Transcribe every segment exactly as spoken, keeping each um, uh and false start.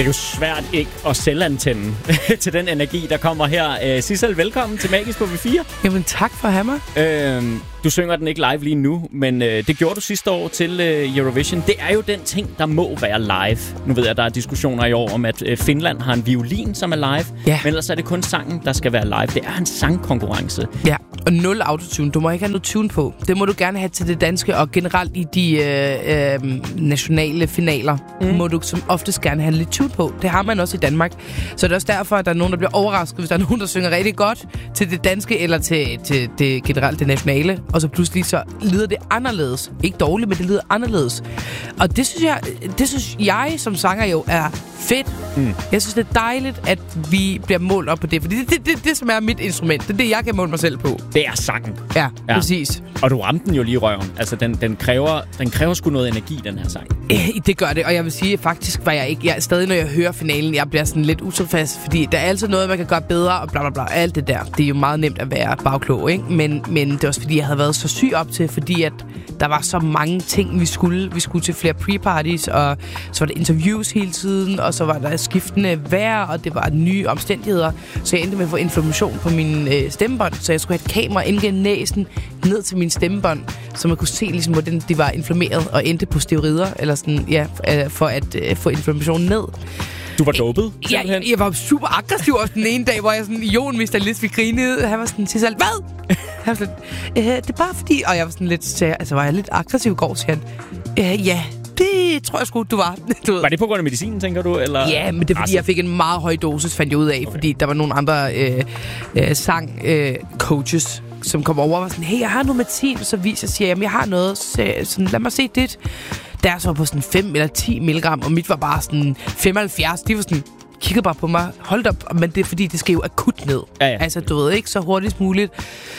Det er jo svært ikke at selvantænde til den energi, der kommer her. Uh, Sissel, velkommen til Magisk på V fire. Jamen tak for at have mig. Uh, du synger den ikke live lige nu, men uh, det gjorde du sidste år til uh, Eurovision. Det er jo den ting, der må være live. Nu ved jeg, der er diskussioner i år om, at uh, Finland har en violin, som er live. Ja. Men ellers er det kun sangen, der skal være live. Det er en sangkonkurrence. Ja, og nul autotune. Du må ikke have noget tune på. Det må du gerne have til det danske, og generelt i de øh, øh, nationale finaler mm. må du som oftest gerne have lidt tune på. Det har man også i Danmark. Så det er også derfor, at der er nogen, der bliver overrasket, hvis der er nogen, der synger rigtig godt til det danske, eller til, til det generelt det nationale, og så pludselig så lyder det anderledes. Ikke dårligt, men det lyder anderledes. Og det synes jeg, det synes jeg som sanger jo er fedt. Mm. Jeg synes, det er dejligt, at vi bliver målt op på det, fordi det er det, det, det, som er mit instrument. Det er det, jeg kan måle mig selv på. Det er sangen. Ja, ja, præcis. Og du ramte den jo lige i røven. Altså, den, den, kræver, den kræver sgu noget energi, den her sang. Øh, det gør det, og jeg vil sige, faktisk var jeg ikke... Jeg, stadig, når jeg hører finalen, jeg bliver sådan lidt utilfreds, fordi der er altid noget, man kan gøre bedre, og bla bla bla. Alt det der. Det er jo meget nemt at være bagklog, ikke? Men, men det er også, fordi jeg havde været så syg op til, fordi at der var så mange ting, vi skulle. Vi skulle til flere pre-parties, og så var der interviews hele tiden, og så var der skiftende vejr, og det var nye omstændigheder. Så jeg endte med at få inflammation på min øh, stemmebånd, så jeg skulle have et kamera ind gennem næsen ned til min stemmebånd, så man kunne se, ligesom, hvordan de var inflammeret, og endte på steroider, eller sådan, ja, for at øh, få inflammationen ned. Du var dopet? Ja, jeg, jeg var super aggressiv også den ene dag, hvor jeg sådan, Jon vidste lidt, vi grinede. Han var sådan, til sig, hvad? Han var sådan, øh, det er bare fordi, og jeg var sådan lidt, så, altså var jeg lidt aggressiv i går, siger han. Øh, ja, det tror jeg sgu, du var. Du ved. Var det på grund af medicinen, tænker du? Eller? Ja, men det er fordi, jeg fik en meget høj dosis, fandt jeg ud af, okay. Fordi der var nogle andre øh, øh, sang-coaches, øh, som kom over og var sådan, hey, jeg har noget medicin, og så viser jeg, siger, jamen, jeg har noget, så, sådan, lad mig se dit. Der så var på sådan fem eller ti milligram, og mit var bare sådan femoghalvfjerds. De var sådan, kiggede bare på mig, hold op, men det er fordi, det skal jo akut ned. Ja, ja. Altså, du ved ikke, så hurtigst muligt.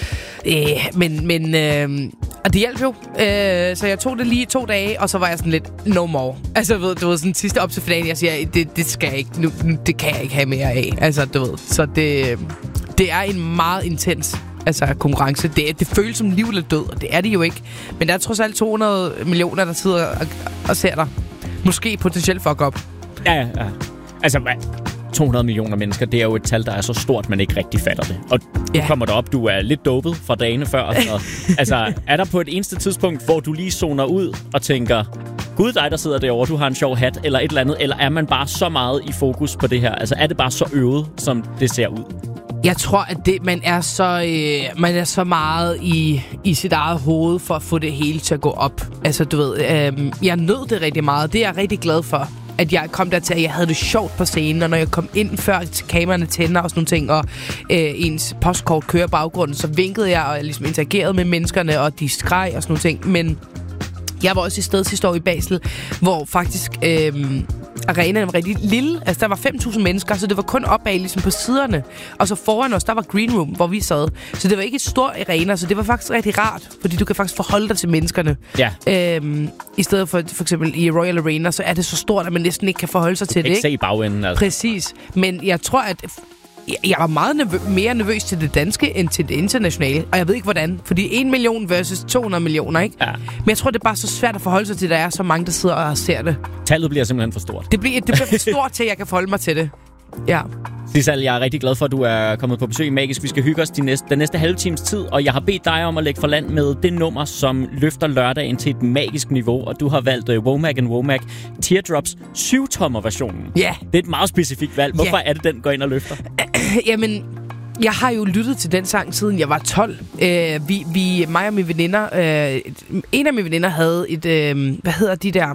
Øh, men, men, øh, og det hjalp jo. Øh, så jeg tog det lige to dage, og så var jeg sådan lidt, no more. Altså, ved, du ved, sådan sidste op til finalen, jeg siger, det, det skal jeg ikke, nu, det kan jeg ikke have mere af. Altså, du ved, så det, det er en meget intens altså konkurrence. Det, det føles som liv eller død, og det er det jo ikke. Men der er trods alt to hundrede millioner, der sidder og, og ser dig. Måske potentielt fuck op. Ja, ja, ja. Altså, to hundrede millioner mennesker, det er jo et tal, der er så stort, man ikke rigtig fatter det. Og du ja. kommer derop, du er lidt dopet fra dagene før. Og, altså, er der på et eneste tidspunkt, hvor du lige zoner ud og tænker, gud dig, der sidder derovre, du har en sjov hat, eller et eller andet, eller er man bare så meget i fokus på det her? Altså, er det bare så øvet, som det ser ud? Jeg tror, at det, man er så øh, man er så meget i, i sit eget hoved for at få det hele til at gå op. Altså, du ved, øh, jeg nød det rigtig meget. Det er jeg rigtig glad for, at jeg kom der til, at jeg havde det sjovt på scenen, og når jeg kom ind før kameraerne tænder og sådan nogle ting, og øh, ens postkort kører baggrunden, så vinkede jeg og ligesom interagerede med menneskerne, og de skreg og sådan nogle ting. Men jeg var også i sted sidste år i Basel, hvor faktisk øh, arenaen var rigtig lille. Altså, der var fem tusind mennesker, så det var kun opad ligesom på siderne. Og så foran os, der var green room, hvor vi sad. Så det var ikke et stort arena, så det var faktisk rigtig rart, fordi du kan faktisk forholde dig til menneskerne. Ja. Øhm, I stedet for for eksempel i Royal Arena, så er det så stort, at man næsten ikke kan forholde sig til det, ikke? Ikke se i bagenden, altså. Præcis. Men jeg tror, at jeg var meget nervø- mere nervøs til det danske, end til det internationale. Og jeg ved ikke, hvordan. Fordi en million versus to hundrede millioner, ikke? Ja. Men jeg tror, det er bare så svært at forholde sig til, at der er så mange, der sidder og ser det. Tallet bliver simpelthen for stort. Det bliver, det bliver for stort til, at jeg kan forholde mig til det. Ja. Sissel, jeg er rigtig glad for, at du er kommet på besøg i Magisk. Vi skal hygge os de næste, den næste halve times tid, og jeg har bedt dig om at lægge for land med det nummer, som løfter lørdagen til et magisk niveau, og du har valgt uh, Womack and Womack Teardrops syv-tommer-versionen. Ja. Yeah. Det er et meget specifikt valg. Hvorfor yeah. er det, den går ind og løfter? Jamen, jeg har jo lyttet til den sang, siden jeg var tolv. Uh, vi, vi, mig og mine veninder, uh, en af mine veninder havde et, uh, hvad hedder de der?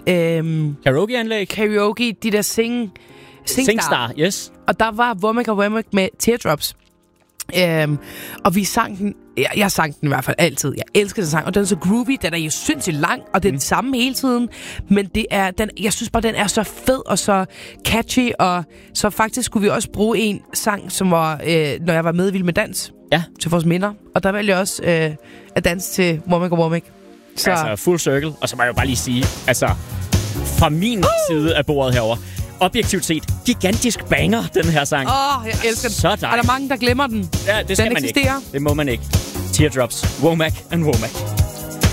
Uh, Karaoke-anlæg? Karaoke, de der sing... Singstar. Singstar, yes. Og der var Womack og Womack med Teardrops. Øhm, og vi sang den... Jeg, jeg sang den i hvert fald altid. Jeg elsker den sang. Og den er så groovy. Den er jo sindssygt lang. Og det er mm. den samme hele tiden. Men det er, den, jeg synes bare, den er så fed og så catchy. Og så faktisk skulle vi også bruge en sang, som var... Øh, når jeg var med i Vild med Dans. Ja. Til vores minder. Og der valgte jeg også øh, at danse til Womack og Womack. Så... Altså full circle. Og så må jeg jo bare lige sige... Altså, fra min uh! side af bordet herover. Objektivt set, gigantisk banger, den her sang. Åh, oh, jeg elsker den. Så dejligt. Er der mange, der glemmer den? Ja, det skal den man eksisterer. ikke. Det må man ikke. Teardrops, Womack and Womack.